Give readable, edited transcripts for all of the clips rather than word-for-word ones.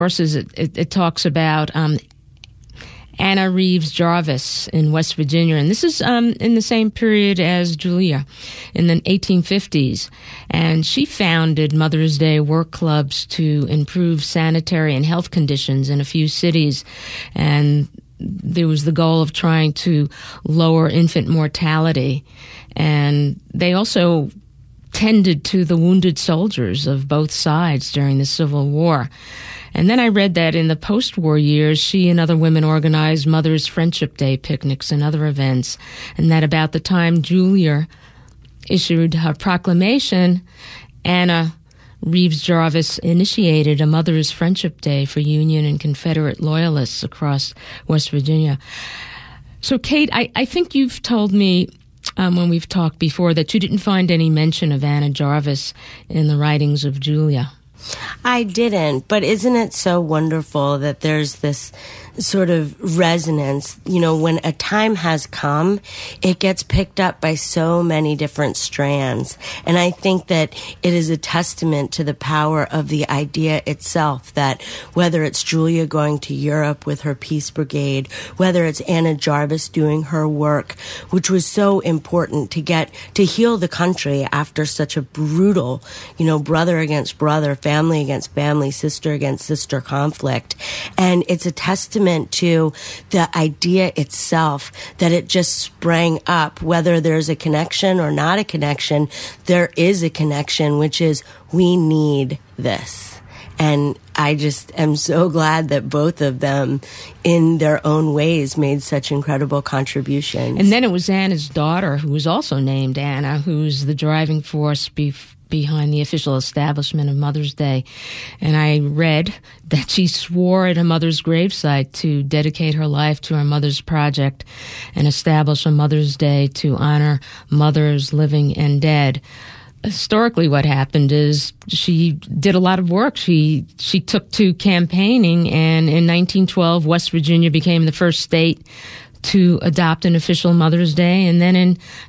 Sources, it talks about Anna Reeves Jarvis in West Virginia, and this is in the same period as Julia, in the 1850s. And she founded Mother's Day work clubs to improve sanitary and health conditions in a few cities, and there was the goal of trying to lower infant mortality. And they also tended to the wounded soldiers of both sides during the Civil War. And then I read that in the post-war years, she and other women organized Mother's Friendship Day picnics and other events, and that about the time Julia issued her proclamation, Anna Reeves Jarvis initiated a Mother's Friendship Day for Union and Confederate loyalists across West Virginia. So, Kate, I think you've told me when we've talked before that you didn't find any mention of Anna Jarvis in the writings of Julia. I didn't, but isn't it so wonderful that there's this sort of resonance? You know, when a time has come, it gets picked up by so many different strands. And I think that it is a testament to the power of the idea itself, that whether it's Julia going to Europe with her Peace Brigade, whether it's Anna Jarvis doing her work, which was so important to heal the country after such a brutal, brother against brother, family against family, sister against sister conflict. And it's a testament to the idea itself that it just sprang up. Whether there's a connection or not a connection, there is a connection, which is we need this. And I just am so glad that both of them, in their own ways, made such incredible contributions. And then it was Anna's daughter, who was also named Anna, who's the driving force behind the official establishment of Mother's Day. And I read that she swore at her mother's gravesite to dedicate her life to her mother's project and establish a Mother's Day to honor mothers living and dead. Historically, what happened is she did a lot of work. She took to campaigning, and in 1912, West Virginia became the first state to adopt an official Mother's Day. And then in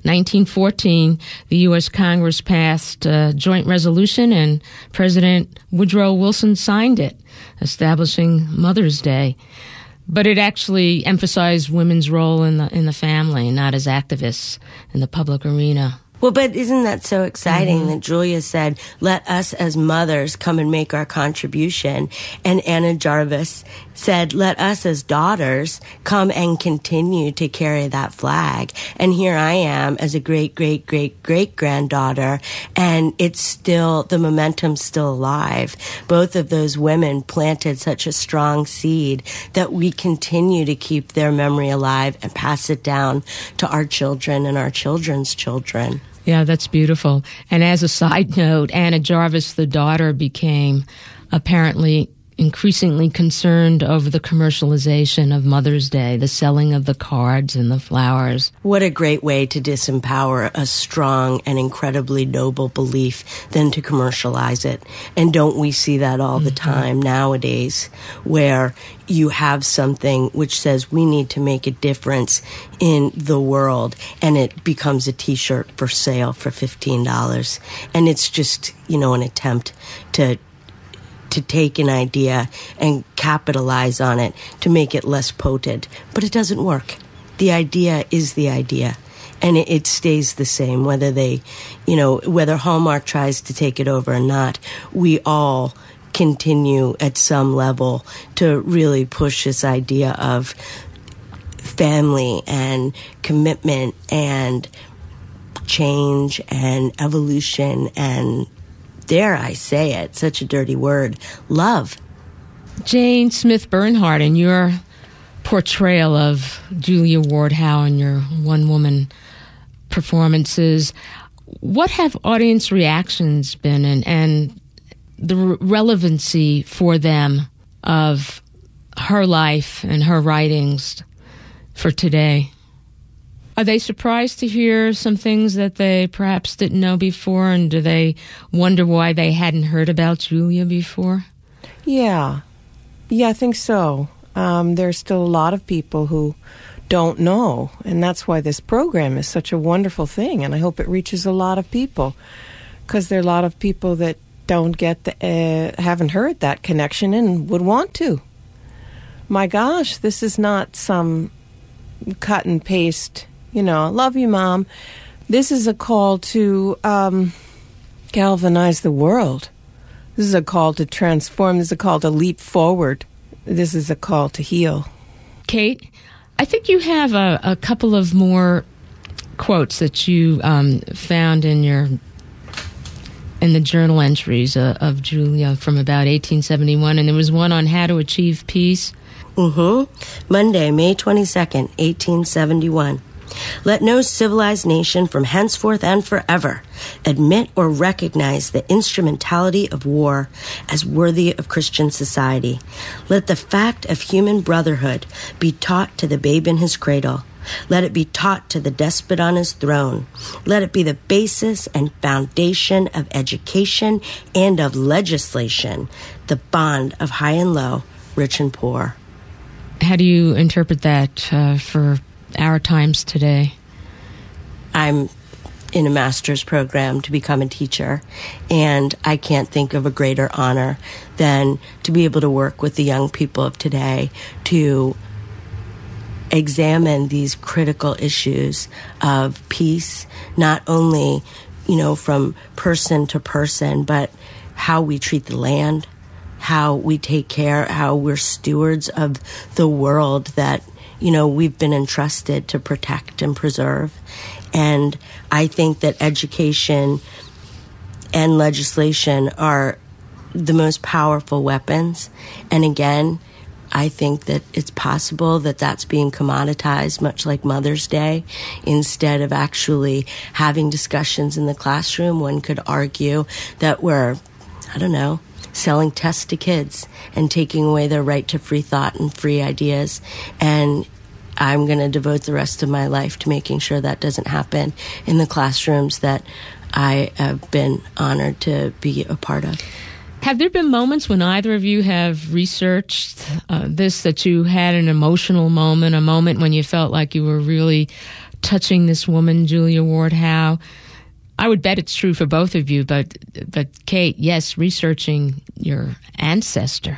1914, the U.S. Congress passed a joint resolution, and President Woodrow Wilson signed it, establishing Mother's Day. But it actually emphasized women's role in the family, not as activists in the public arena. Well, but isn't that so exciting that Julia said, let us as mothers come and make our contribution, and Anna Jarvis said, let us as daughters come and continue to carry that flag. And here I am as a great-great-great-great-granddaughter, and it's still, the momentum's still alive. Both of those women planted such a strong seed that we continue to keep their memory alive and pass it down to our children and our children's children. Yeah, that's beautiful. And as a side note, Anna Jarvis, the daughter, became apparently increasingly concerned over the commercialization of Mother's Day, the selling of the cards and the flowers. What a great way to disempower a strong and incredibly noble belief than to commercialize it. And don't we see that all the time nowadays, where you have something which says we need to make a difference in the world, and it becomes a T-shirt for sale for $15. And it's just, an attempt to take an idea and capitalize on it to make it less potent. But it doesn't work. The idea is the idea. And it stays the same, whether whether Hallmark tries to take it over or not. We all continue at some level to really push this idea of family and commitment and change and evolution and, dare I say it, such a dirty word, love. Jane Smith Bernhardt, in your portrayal of Julia Ward Howe in your one-woman performances, what have audience reactions been and the relevancy for them of her life and her writings for today? Are they surprised to hear some things that they perhaps didn't know before, and do they wonder why they hadn't heard about Julia before? Yeah, I think so. There's still a lot of people who don't know, and that's why this program is such a wonderful thing, and I hope it reaches a lot of people, because there are a lot of people that don't get haven't heard that connection and would want to. My gosh, this is not some cut and paste, love you, Mom. This is a call to galvanize the world. This is a call to transform. This is a call to leap forward. This is a call to heal. Kate, I think you have a couple of more quotes that you found in the journal entries of Julia from about 1871, and there was one on how to achieve peace. Monday, May 22nd, 1871. Let no civilized nation from henceforth and forever admit or recognize the instrumentality of war as worthy of Christian society. Let the fact of human brotherhood be taught to the babe in his cradle. Let it be taught to the despot on his throne. Let it be the basis and foundation of education and of legislation, the bond of high and low, rich and poor. How do you interpret that for our times today? I'm in a master's program to become a teacher, and I can't think of a greater honor than to be able to work with the young people of today to examine these critical issues of peace, not only, from person to person, but how we treat the land, how we take care, how we're stewards of the world that, we've been entrusted to protect and preserve. And I think that education and legislation are the most powerful weapons. And again, I think that it's possible that that's being commoditized, much like Mother's Day. Instead of actually having discussions in the classroom, one could argue that we're, selling tests to kids and taking away their right to free thought and free ideas. And I'm going to devote the rest of my life to making sure that doesn't happen in the classrooms that I have been honored to be a part of. Have there been moments when either of you have researched that you had an emotional moment, a moment when you felt like you were really touching this woman, Julia Ward Howe? I would bet it's true for both of you, but Kate, yes, researching your ancestor.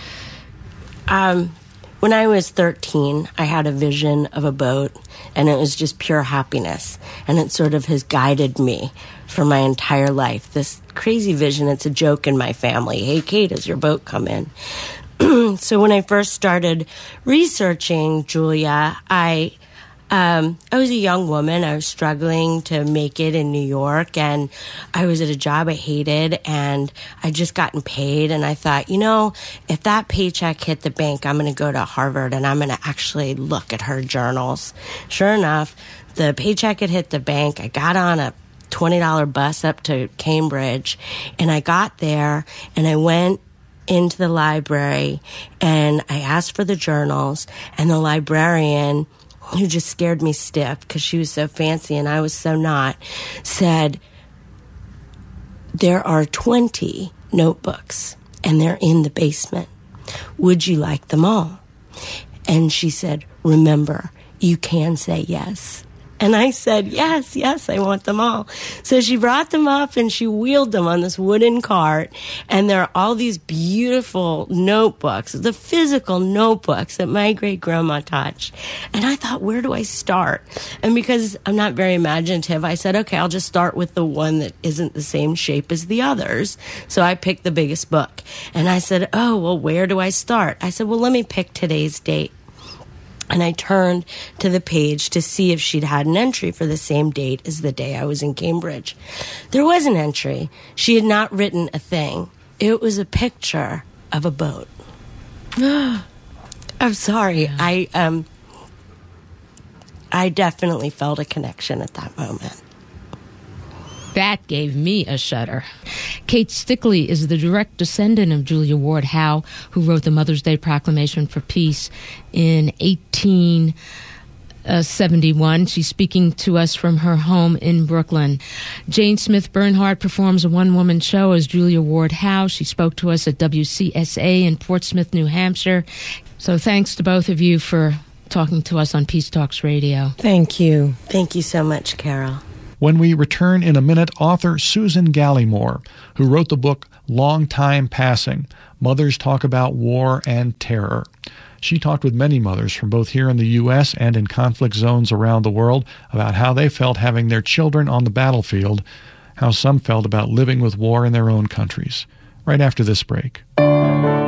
When I was 13, I had a vision of a boat, and it was just pure happiness. And it sort of has guided me for my entire life. This crazy vision, it's a joke in my family. Hey, Kate, does your boat come in? So when I first started researching Julia, I was a young woman. I was struggling to make it in New York, and I was at a job I hated, and I'd just gotten paid, and I thought, if that paycheck hit the bank, I'm going to go to Harvard, and I'm going to actually look at her journals. Sure enough, the paycheck had hit the bank. I got on a $20 bus up to Cambridge, and I got there, and I went into the library, and I asked for the journals, and the librarian, who just scared me stiff because she was so fancy and I was so not, said, there are 20 notebooks and they're in the basement. Would you like them all? And she said, remember, you can say yes. And I said, yes, I want them all. So she brought them up and she wheeled them on this wooden cart. And there are all these beautiful notebooks, the physical notebooks that my great-grandma touched. And I thought, where do I start? And because I'm not very imaginative, I said, okay, I'll just start with the one that isn't the same shape as the others. So I picked the biggest book. And I said, oh, well, where do I start? I said, well, let me pick today's date. And I turned to the page to see if she'd had an entry for the same date as the day I was in Cambridge. There was an entry. She had not written a thing. It was a picture of a boat. I'm sorry. Yeah. I definitely felt a connection at that moment. That gave me a shudder. Kate Stickley is the direct descendant of Julia Ward Howe, who wrote the Mother's Day Proclamation for Peace in 1871. She's speaking to us from her home in Brooklyn. Jane Smith Bernhardt performs a one-woman show as Julia Ward Howe. She spoke to us at WCSA in Portsmouth, New Hampshire. So thanks to both of you for talking to us on Peace Talks Radio. Thank you. Thank you so much, Carol. When we return in a minute, author Susan Gallimore, who wrote the book Long Time Passing, Mothers Talk About War and Terror. She talked with many mothers from both here in the U.S. and in conflict zones around the world about how they felt having their children on the battlefield, how some felt about living with war in their own countries. Right after this break.